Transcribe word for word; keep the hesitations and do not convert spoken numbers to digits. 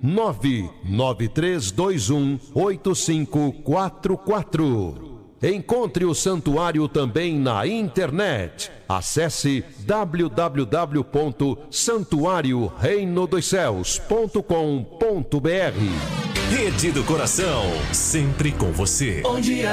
nove nove três dois um oito cinco quatro quatro. Encontre o santuário também na internet. Acesse w w w ponto santuário reino dos céus ponto com ponto b r. Rede do Coração, sempre com você. Bom dia.